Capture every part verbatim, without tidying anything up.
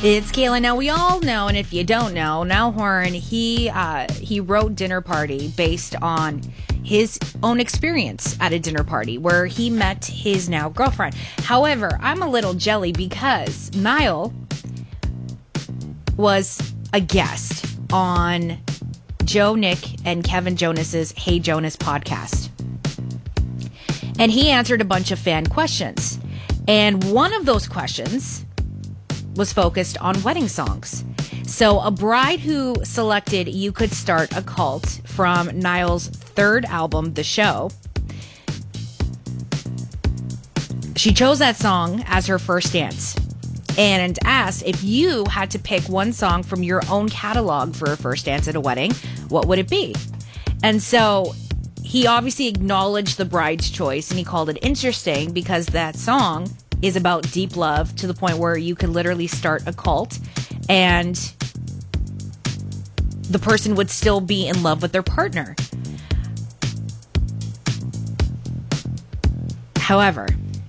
It's Kayla. Now, we all know, and if you don't know, Niall Horan, he uh, he wrote Dinner Party based on his own experience at a dinner party where he met his now girlfriend. However, I'm a little jelly because Niall was a guest on Joe, Nick, and Kevin Jonas's Hey Jonas podcast. And he answered a bunch of fan questions. And one of those questions was focused on wedding songs. So a bride who selected You Could Start a Cult from Niall's third album, The Show, she chose that song as her first dance and asked if you had to pick one song from your own catalog for a first dance at a wedding, what would it be? And so he obviously acknowledged the bride's choice, and he called it interesting because that song is about deep love to the point where you could literally start a cult and the person would still be in love with their partner. However,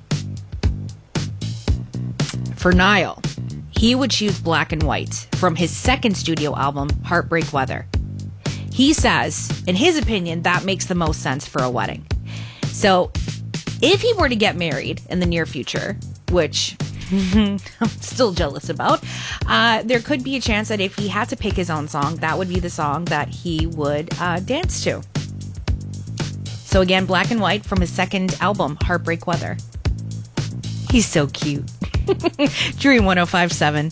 for Niall, he would choose Black and White from his second studio album, Heartbreak Weather. He says, in his opinion, that makes the most sense for a wedding. So if he were to get married in the near future, which I'm still jealous about, uh, there could be a chance that if he had to pick his own song, that would be the song that he would uh, dance to. So again, Black and White from his second album, Heartbreak Weather. He's so cute. Dream one oh five point seven.